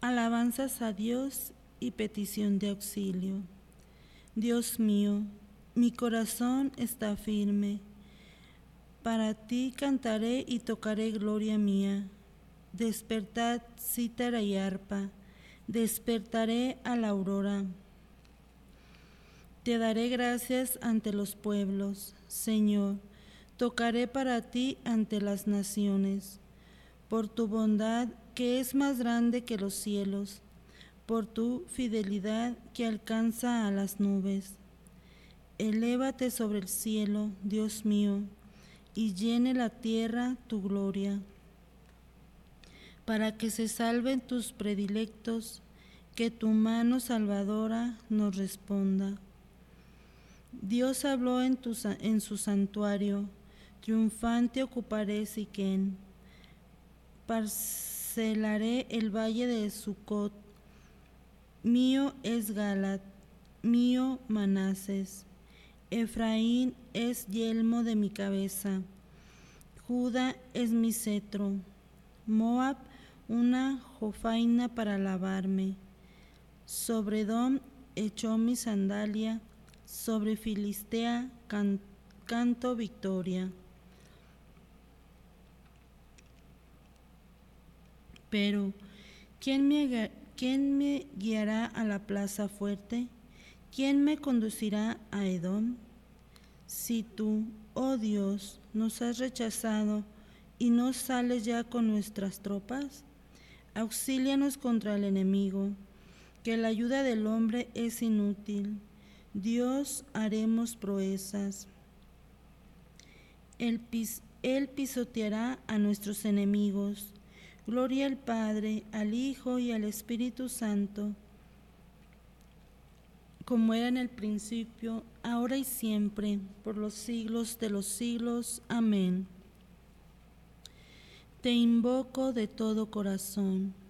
Alabanzas a Dios y petición de auxilio. Dios mío, mi corazón está firme. Para ti cantaré y tocaré gloria mía. Despertad cítara y arpa, despertaré a la aurora. Te daré gracias ante los pueblos, Señor, tocaré para ti ante las naciones. Por tu bondad, que es más grande que los cielos, por tu fidelidad que alcanza a las nubes. Elévate sobre el cielo, Dios mío, y llene la tierra tu gloria, para que se salven tus predilectos, que tu mano salvadora nos responda. Dios habló en su santuario, triunfante ocuparé Siquén. Parcelaré el valle de Sucot. Mío es Galaad, mío Manases. Efraín es yelmo de mi cabeza. Judá es mi cetro. Moab una jofaina para lavarme. Sobre Edom echó mi sandalia. Sobre Filistea canto victoria. Pero, ¿quién me guiará a la plaza fuerte? ¿Quién me conducirá a Edom? Si tú, oh Dios, nos has rechazado y no sales ya con nuestras tropas, auxílianos contra el enemigo, que la ayuda del hombre es inútil. Dios, haremos proezas. Él pisoteará a nuestros enemigos. Gloria al Padre, al Hijo y al Espíritu Santo, como era en el principio, ahora y siempre, por los siglos de los siglos. Amén. Te invoco de todo corazón.